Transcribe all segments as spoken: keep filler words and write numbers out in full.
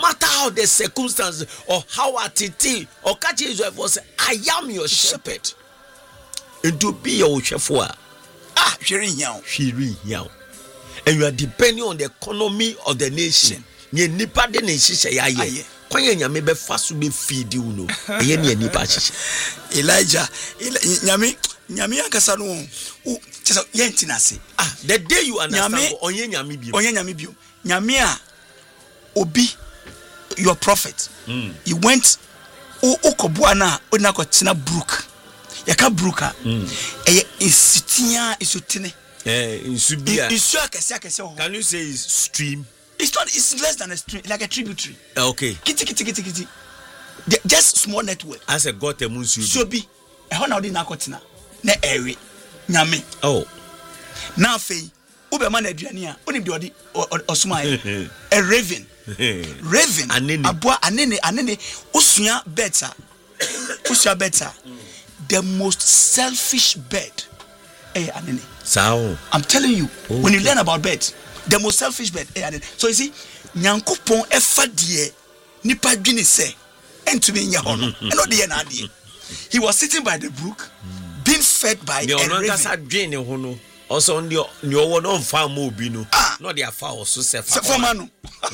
matter how the circumstances or how attitude or catch his wife was, I am your shepherd. And to be your shepherd. Ah, sharing now. Sharing now. And you are depending on the economy of the nation. Ye nipa de nation say aye. Kwanya nyame be faso be feed you no. Ye ne nipa hye. Elijah, nyame nyame ankasa no. O tesa yentina se. Ah, the day you understand onye nyame bio. Onye nyame bio. Nyame a obi your prophet. Mm. He went o okoboa na ona ko tena brook. Yaka brook a. Eye isitia isutene. Eh, insubia. Isu akese akese ho. Can you say it's stream? It's not. It's less than a stream, like a tributary. Okay. Kiti kiti kiti kiti. Just small network. As a got a munsu. So be. E ho na odi na kotina. Na ewe. Nyame. Oh. Na afei. Ube man aduane a. Oni de odi osuma e. A raven. Raven. Anene. Aboa anene anene. Usua better. Usua better. The most selfish bird. Eh anene. Sao. I'm telling you. Okay. When you learn about birds. The most selfish bird. So you see, Nyankopon efa die nipa dwene se entumi nya ho no. Eno de na ade. He was sitting by the brook, being fed by the a raven. Kasa dwene ho no. Also on the owo no mfa ma obi no. No dey afa oso se fa. Se fa no.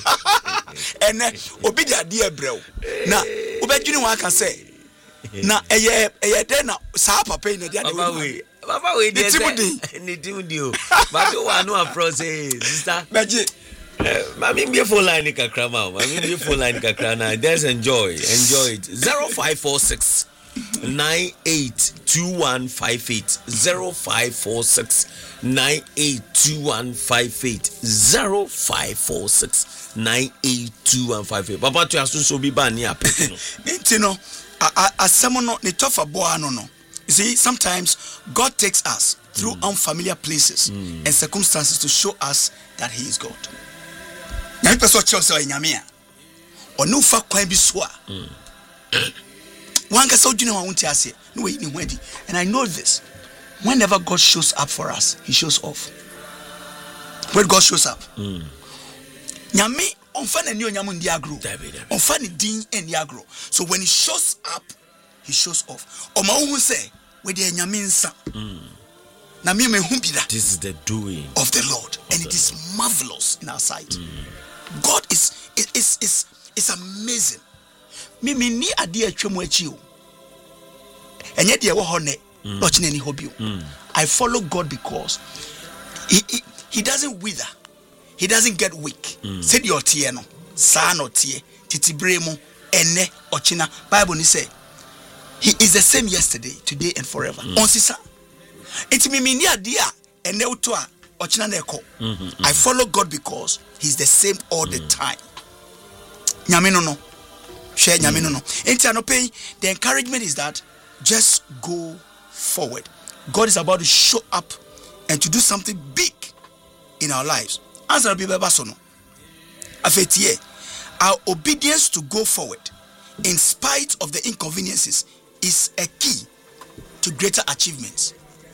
Ene obi de ade ebrew. Na obedwene ho aka se. Na eye eye de na sa papa ni de ade. Papa we dey say ni timudi o. But you want no approach sister. Beji. Mami be phone line kakra ma. Mami be phone line kakra na. Just enjoy. Enjoy it. zero five four six nine eight two one five eight zero five four six nine eight two one five eight zero five four six nine eight two one five eight. Papa to aso so bi ba ni apete no. Enti no asemo no ne tofa boa no no. You see, sometimes God takes us through mm. unfamiliar places mm. and circumstances to show us that He is God. Nyame peso choso nyame a onu fa kwan bi so a wan ka so dwene ho wonti ase no we ni hwadi. And I know this, whenever God shows up for us, He shows off. When God shows up, mm. nyame onfa na ni onyam ndi agro, onfa ni din ndi agro. So when He shows up, He shows off. Oma hu say we dey nyame nsa. Na me me hu bi da. This is the doing of the Lord, of and the it is Lord. Marvelous in our sight. Mm. God is is is is, is amazing. Me me ni ade atwam achi o. Enye de wo ho ne, no chine ni hobby. I follow God because he, he he doesn't wither. He doesn't get weak. Said your tie no, sa no tie, titibre mu ene ochina. Bible ni say He is the same yesterday, today, and forever. On sisa, it's me me dia and neutua ochina neko. I follow God because He's the same all the time. Nyame no no, share nyame no no. Enti anope, the encouragement is that just go forward. God is about to show up and to do something big in our lives. Answer be beba so no. Afetie, our obedience to go forward in spite of the inconveniences is a key to greater achievements.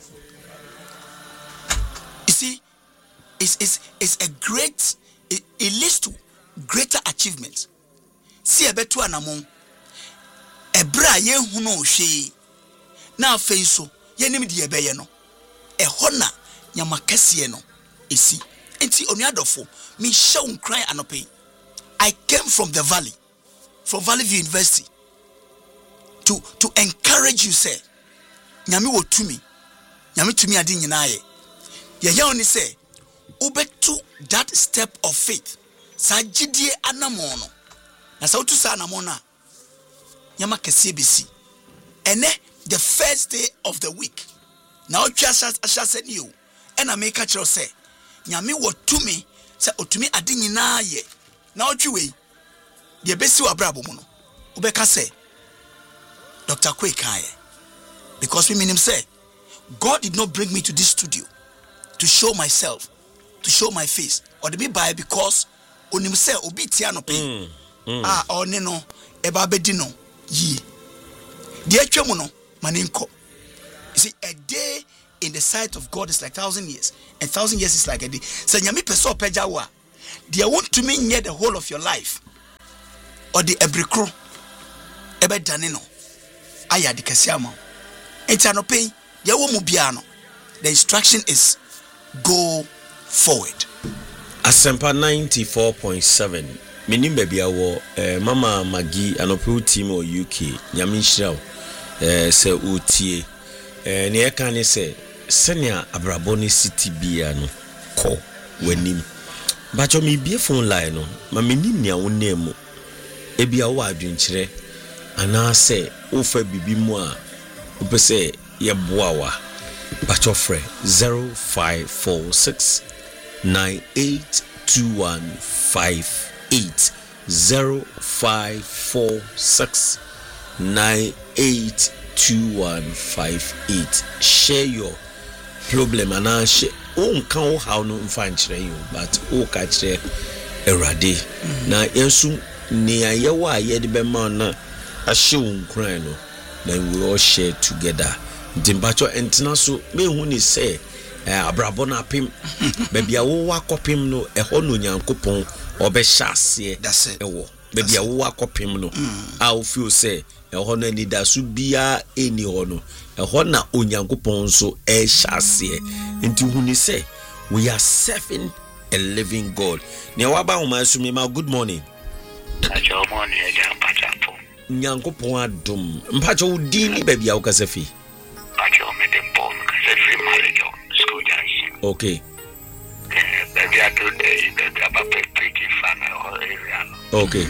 You see, it's, it's, it's a great, it, it leads to greater achievements. See a betu anamon, a bra ye huno she, na feiso, ye nimi di ebeye no, e hona, nyamakesi no, isi, enti onyadofo, mi shaun cry anope. I came from the valley, from Valley View University, to to encourage you, say nyame wo tumi nyame tumi ade nyina ye ye ye oni say ubetu that step of faith sa gidie anamon no na sa utu sa anamon na nyama kese besi ene the first day of the week na otwa asha said you and I make catch say nyame wo tumi say otumi ade nyina ye na otwi we de besi wa brabo mu no ubeka say Doctor Kwekaye, because we mean him say, God did not bring me to this studio to show myself, to show my face, or to be by because on him say obi tiano pe ah or no eba bedino ye. The etwemuno maninko. You see, a day in the sight of God is like thousand years, and thousand years is like a day. So nyame peso pejawa. They want to mean near the whole of your life. or the ebrikro ebe danino aya de kase ama enti anope ye wo mu bia no the instruction is go forward. Asempa ninety-four point seven minim bebia wo eh, mama magi anope team o U K nyame nhyiraw eh se otie eh ne eka ne se senia abraboni city bia no ko wanim bacho mi bie phone line no ma minim nia wo name ebia wo adwenkyere ana se wo fa bibi mu a wo pese ye boawa bacho frɛ zero five four six nine eight two one five eight zero five four six nine eight two one five eight. Share your problem and I share on can how no fanchre you but o ka kire erade na yensu ne ayewa ye de be ma na ahye unkran no then we all share together dimbacho entina so me hu ni say abrabo na pim bebia wo wakopim no eho no nyankopon obehyaase ewo bebia wo wakopim no a wo feel say eho na ni dasu bia eni ho no eho na onyankopon so ehyaase enti hu ni say we are serving a living God. Ne waba ho ma sumi ma good morning. Ajo morning e jam pachapo. Nyankopon adom mpacho wo din ni bebia wo kasafi. Ajo me de bom kasafi marriage school junction. Okay. Eh bebia today bebia ba pretty fan or area no. Okay.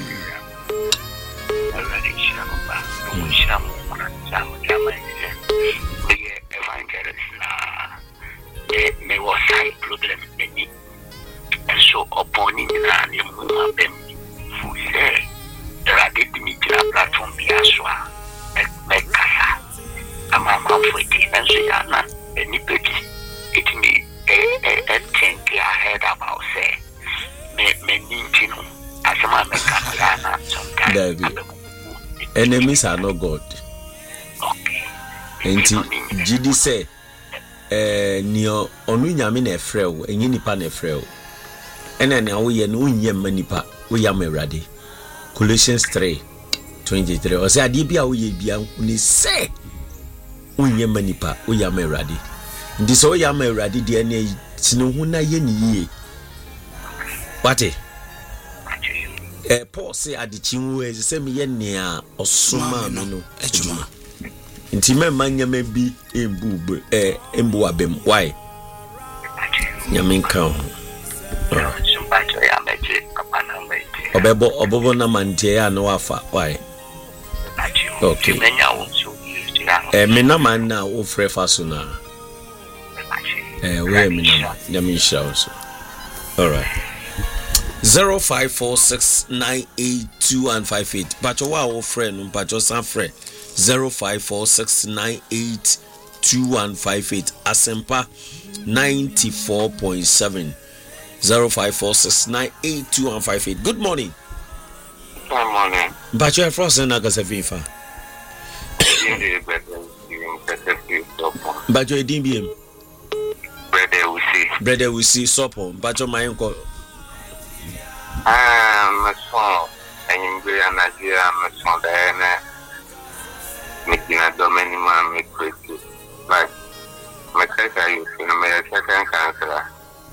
Already shamu ba. Shamu na shamu shamu ye. The evangelist na me was side problem me. And so upon it na ni mu abem fu say radio dimitra platform biaswa me kasa ama ma fu ti and so ya na any peki it me e think ahead about say me me nintino asama me kasa na sometimes enemies are not God. Okay. Enti G D say eh nio onu nyame na efrew enyi nipa na efrew ena na wo ye no unye manipa wo ya mawrade Colossians three twenty-three o say ade bia wo ye bia ni say unye manipa wo ya mawrade ndi so wo ya mawrade de na tinu hu na ye ni yie wate eh Paul say ade chinwo e say me ye nea osoma me no ejuma nti memma nyama bi embu eh embu abem why nyame kan obebo obobo na mantie ya no afa why okay eh me na man na wo frɛ fa so na eh we me na nyame show so all right zero five four six nine eight two one five eight bacho wa wo frɛ no bacho san frɛ zero five four six nine eight two one five eight Asempa ninety-four point seven zero five four six nine eight two one five eight. Good morning. Good morning. But you're frozen na kasafifa. But you're D B M. Brother we see. Brother we see sopo. But you're my uncle. Ah, my son. And you be an idea, my son. There, making a domain man make quickly. But my secretary, you know, my second counselor.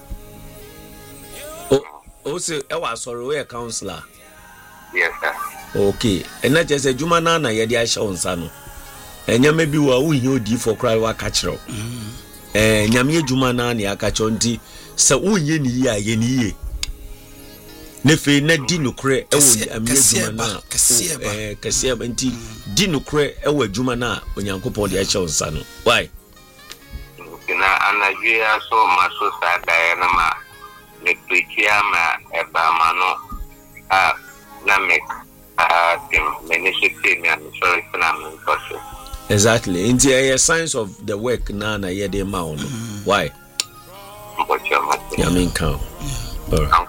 Oh, oh, so I was sorry, a counselor. Yes, sir. Okay, and not just a Jumana, na yadi Ashon Sano. And ya maybe we you di for cry wa catcher. And Yamia Jumana, ni akachonti, so uyen ya yeni. Nefe na di nukre ewo amia Jumana. Eh, kasieba nti di nukre ewo Jumana onyankopon de acha onsa no. Why? Na anajia so maso sada na ma ne prekia ma eba mano ah na make ah tim menishite me am sorry for na me person. Exactly. In the signs of the work na na ye dey ma ono. Why? But you must. Yeah, I mean count. All right.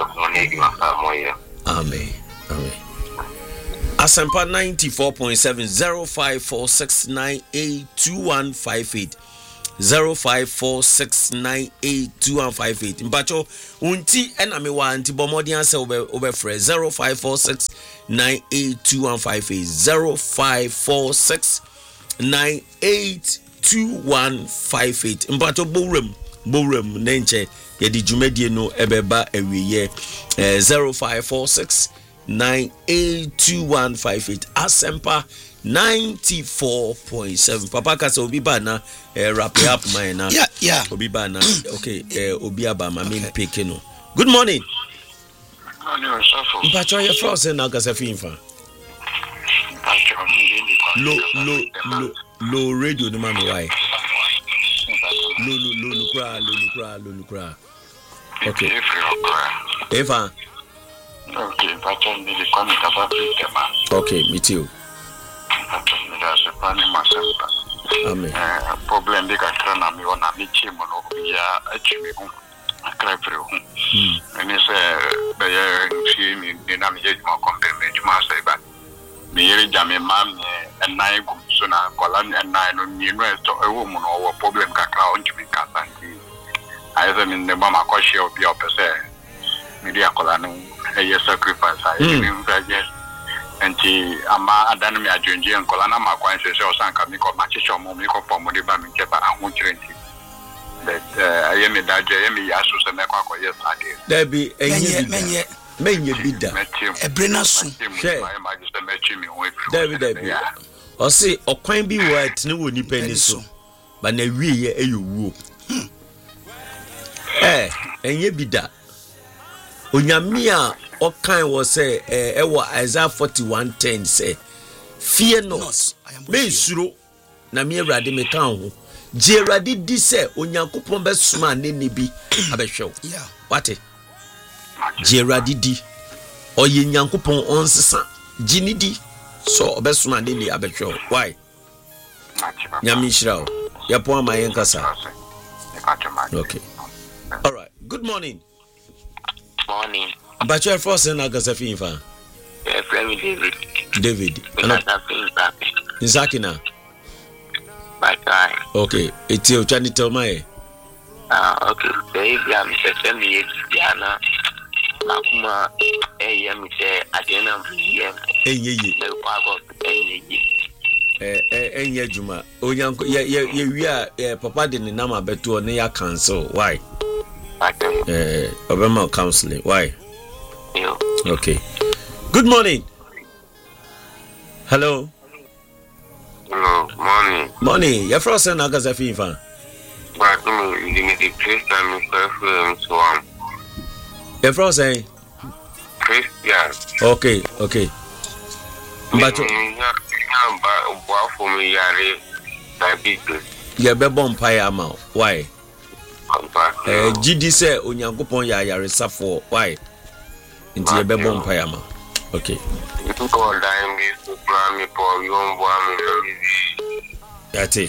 Amen. Amen. Asempa ninety-four point seven zero five four six nine eight two one five eight zero five four six nine eight two one five eight. Mpacho unti ena me wa anti bomodi anse obe obe fre zero five four six nine eight two one five eight zero five four six nine eight two one five eight. Mpacho bowrem bowrem nenche ye di dwumadie no ebeba awiye eh, zero five four six nine eight two one five eight Asempa ninety-four point seven. Papa kasa obi ba na eh, wrap it up my na. Yeah, yeah. Obi ba na. Okay, eh, obi aba ma me pick no. Good morning. Mpacho your frost na kasa finfa. Low low low low radio no man why. Low low low low kra low low kra low low kra. Okay. Eva. Okay, Mpacho ni le kwa mitaba tema. Okay, me too. Amen. Uh, problem big at na mi ona mi chi mo no ya achimi hu akra pre hu eni se be ye fi mi ni na mi je mo kompe me juma se ba mi yere jame mam ne enai gum so na kola enai no ni no to ewo mo no wo problem kakra on chimi ka santi ayo mi ne mama ko she obi opese mi dia kola no e sacrifice ayo mi mfaje enti ama adanu mi ajonje nkola na makwan se se osanka mi ko machicho mo mi ko pomo de ba mi jeba ahunchirenti but aye me daje aye me yaso se me kwa ko yes ade there be enye menye menye bida ebrena su share there be there be o se okwan bi wo atene wo nipa ni so ba na wiye eyowuo eh enye bida onyame a okan wo say eh ewo Isaiah forty-one ten say fear not me suro na me awrade me kan ho je awrade di say onyankopon be suma ne ne bi abehwew yeah wate je awrade di oye nyankopon onsesa jini di so be suma ne ne abehwew why nyame shirawo ya po amayen kasa okay all right good morning morning. But your first and Agasafi fan. Yes, David. David. Zakina. Bye. Okay, it's your channel to my. Ah, okay. Baby, I'm saying me, Diana. Makuma, eh, I'm saying, I didn't hear. Eh, ye, eh, eh, eh, ye, Juma. Oh, young, yeah, yeah, yeah, we are, Papa didn't know about to a near council. Why? Eh, Obama counseling. Why? Okay. Good morning. Hello. Hello, morning. Morning. You're from San Agasafi fan. But you need to place time in perfume so on. You're from saying Christian. okay, okay. But you have for me, Yari, diabetes. you're be bonfire amount. Why? Eh, G D say onyankopon ya yaresa for why? Nti ye be bon pa ama. Okay. You go down this program for you on one. Yati.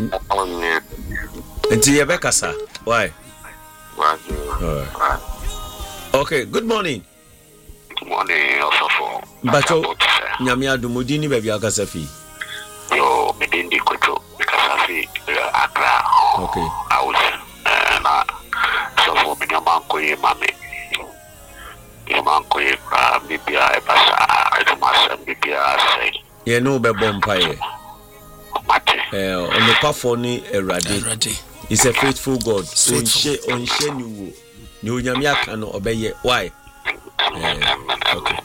Nti ye be kasa. Why? Alright. Okay, good morning. Good morning also for. Bacho nyame adumodi ni bebia kasa fi. Yo, me dindi koto kasa fi Accra. Okay. House. Na so for me manko ye mame ye manko ye pa bibia e basa e masa bibia say ye no be bompa ye mate eh on the pafo ni erade is a faithful God onhye onhye ni wo ni onyame aka no obeye why okay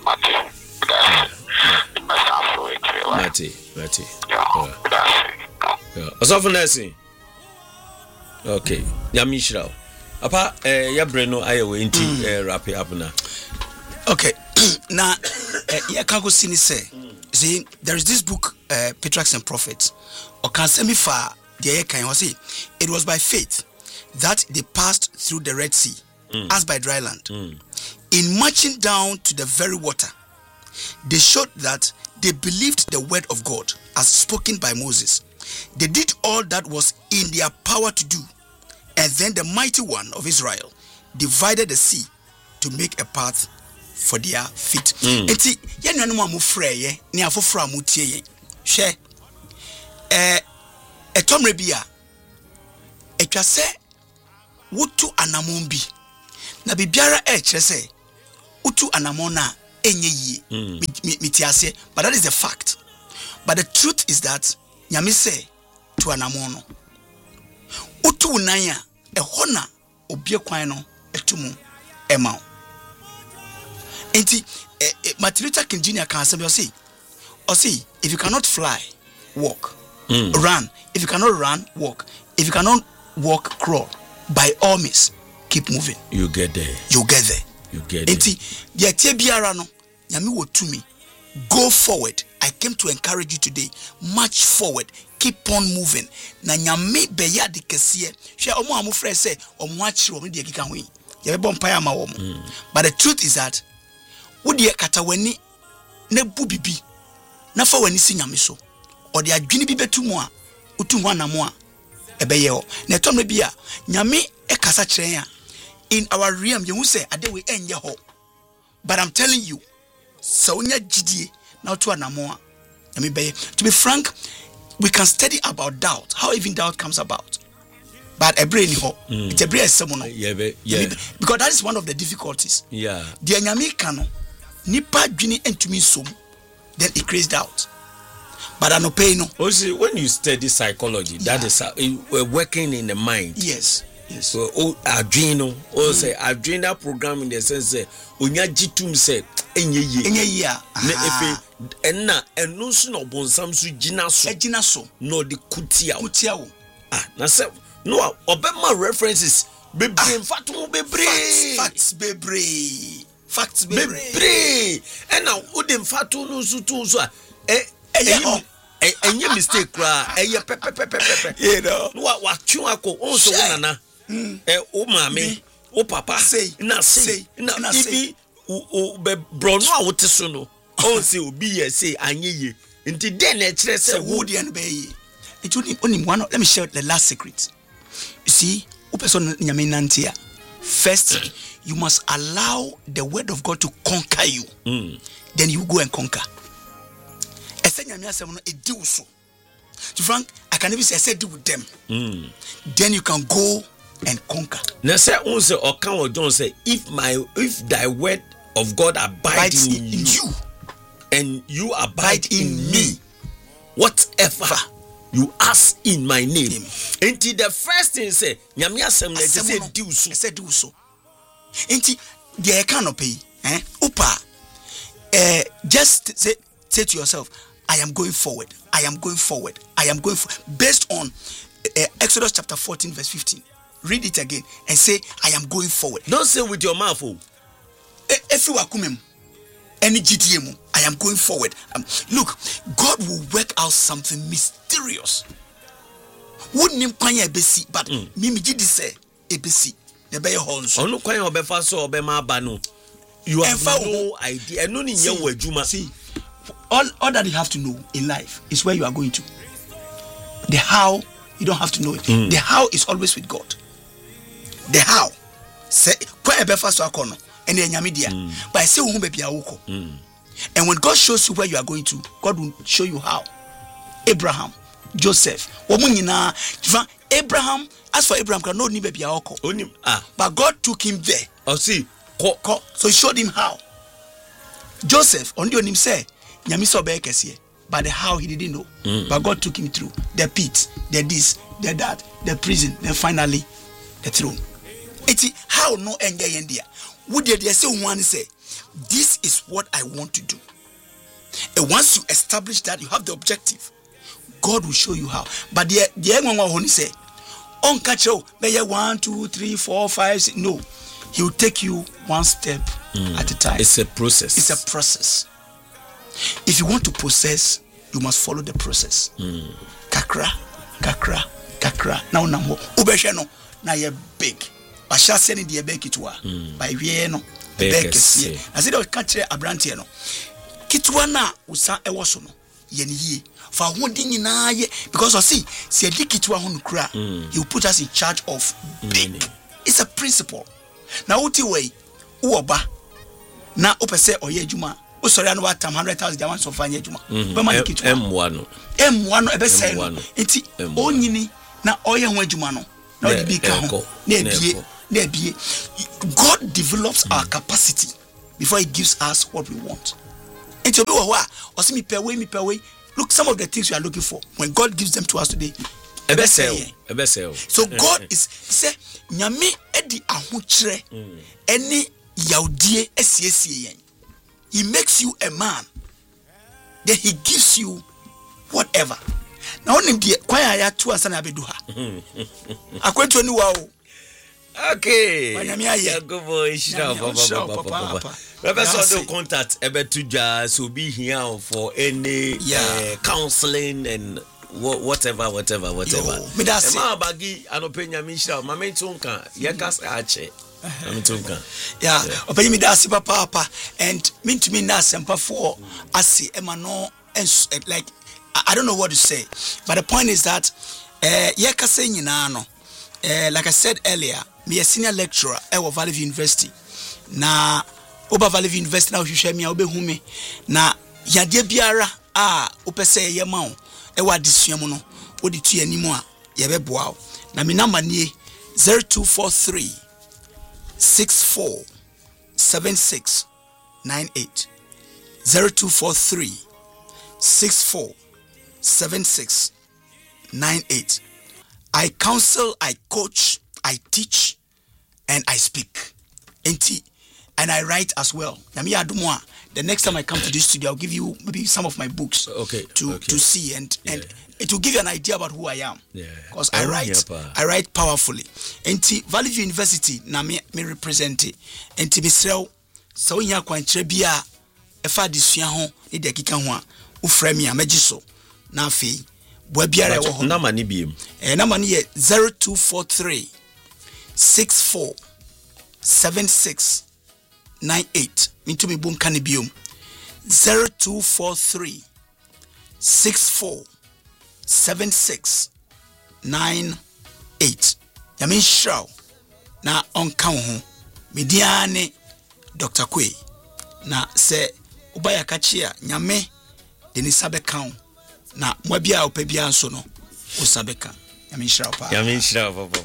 mate mate yeah osofu nursing. Okay, Yamishra. Apa eh ya breno ayewe inti eh wrap it up na. Okay. Now ya kago sini say see there is this book uh, Patriarchs and Prophets. Or can send me far the can you see it was by faith that they passed through the Red Sea mm. as by dry land. Mm. In marching down to the very water, they showed that they believed the word of God as spoken by Moses. They did all that was in their power to do, and then the mighty one of Israel divided the sea to make a path for their feet. Enti ye nanu amu freye ni afoforo amu tie ye hwe eh etomre bia etwa se wotu anamon bi na bibiara e kire se wotu anamon na enye yie mitiase but that is the fact. But the truth is that nyame say to anamon no wotu nan a ehɔ na obie kwan no etumu ema enti Martin Luther King Junior can say, say, or see, if you cannot fly, walk, mm. run. If you cannot run, walk. If you cannot walk, crawl. By all means, keep moving. You get there. You get there. You get there. Enti, the Etibiara no, nyami wo to me. Go forward. I came to encourage you today. March forward. Keep on moving. Na nyami beya di kesiye. She omo amu frɛ say omo achiro omo di ekika ho. Ye be bompaya ma wo mo. But the truth is that wodi kata wani na bu bibi na fa wani si nyame so o de adwene bi betu mu a otu ho anamo a ebeye ho na etom no bi a nyame e kasa kyerɛn a in our realm you say ade we enye ho. But I'm telling you so onya gidie na otu anamo a nyame beye. To be frank, we can study about doubt, how even doubt comes about, but a brain ho it's a brain semono. Yeah, yeah, because that is one of the difficulties. Yeah, the nyame kano nipa dwini entumi som, then it creates doubt. But I no pay no. Also, when you study psychology, yeah. that is how we're working in the mind. Yes, yes. So, oh, adreno, or say adrenal program in the sense that onya jitum say enye ye, enye ye. Ne efe enna enu so no bonsam so gina so, gina so. No the kutia, kutia wo. Ah, na say no obema references bebre mfatu bebre. Facts bebre. Facts bebre. And now ode mfatu no so to so eh eh enye mistake kra eh pepe pepe pepe. You know. No wa twu akọ on so nana. Eh o maame, o papa na say na ibi o be brono a wote so no. On say obi ye say anye ye. Nti den na kire say wo de an be ye. It only one. Let me share the last secret. You see, o person nyame nantia. First, you must allow the word of God to conquer you. Mm. Then you go and conquer. To Frank, I can even say I said do with them. Mm. Then you can go and conquer. Now say also or can or John say if my if thy word of God abide in, in you, you and you abide, abide in, in me, whatever you ask in my name. Enti the first thing say nyame asem na say do so. Say do so. Enti the canopy, eh? Upa. Eh, just say say to yourself, I am going forward. I am going forward. I am going for based on uh, Exodus chapter fourteen verse fifteen. Read it again and say I am going forward. Don't say with your mouth. Oh. If you are coming, any G T M, I am going forward. Um, look, God will work out something mysterious. Wouldn't him kwanya ebesi, but mimi G D say ebesi. The bay horns. Onu kwanya obefa so obema ba no. You have no idea. No ni nyen wadwuma. See, all all that you have to know in life is where you are going to. The how, you don't have to know it. Mm. The how is always with God. The how. Say kwa ebefa so akono. And then Yamidia. But I say, and when God shows you where you are going to, God will show you how. Abraham, Joseph, Abraham, as for Abraham, can no need baby ah, but God took him there. Oh, see, so he showed him how. Joseph, on him say, Yamiso Bekes, but the how he didn't know. Mm. But God took him through the pit, the this, the that, the prison, then finally the throne. It's how no enjoy India. Would they say one say, this is what I want to do. And once you establish that, you have the objective, God will show you how. But the the one who say, on catch you, one, two, three, four, five, six. No, he will take you one step mm. at a time. It's a process. It's a process. If you want to process, you must follow the process. Mm. Kakra, kakra, kakra. Now namo ubesheno na ye big. I shall send in the Bekitwa by Vieno, Bekes. I said, I'll catch a brantiano. Kitwana usa ewasono, yen ye, for one thing in aye, because I see, see a Kitwa on cra, you put us in charge of big. It's a principle. Now, what way, Uoba, now opese or ye juma, oh, sorry, I know what time hundred thousand diamonds of fine juma, but my Kitwa M one, M one, a best say, it's only na oya wejumano. na odi bi ka ho na ebie na ebie God develops mm. our capacity before he gives us what we want. And to be wa o see me pay way me pay way. Look, some of the things we are looking for, when God gives them to us today, so God is say nyame edi ahokyere any yaudie esiesie yen. He makes you a man, then he gives you whatever. Now on the kwaya ya two ansa na bedu ha akwantu ani wa o. Okay, good boy. Professor, no contact ebe tuja so be here for any yeah. uh, counseling and whatever, whatever, whatever. Me da say. Ma bagi anopenya mi shira, ma me tunka, ye ka ache. Ma me tunka. Yeah, openya mi da say papa papa and me to me na sempa for ase e ma no like I don't know what to say, but the point is that eh uh, ye ka say nyina no eh like I said earlier, me a senior lecturer at Valley University. Na Oba Valley University na hwehwe me obehu me na yade biara a opese ye ma wo e wa disuamu no odi tu animu a ye beboa wo na me number nie zero two four three six four seven six nine eight zero two four three six four seven six nine eight. I counsel, I coach, I teach, and I speak. And I write as well. The next time I come to this studio, I'll give you maybe some of my books okay, to, okay. to see, and, yeah. and it will give you an idea about who I am. Because yeah. I write, I write powerfully. And Valley University, na me me represent it. And Tibisrel, so in your country, be a fa disua ho e de kika ho a wo frɛ me a magiso na afei bo biara wo ho na mani biem eh na mani ye zero two four three six four seven six nine eight mintu me bom kan biom zero two four three six four seven six nine eight yamin show na onka ho mediane Doctor Kwe na se ubaya kachia nyame denisa beka na mwabia opebia nso no usabeka yamin show pa yamin show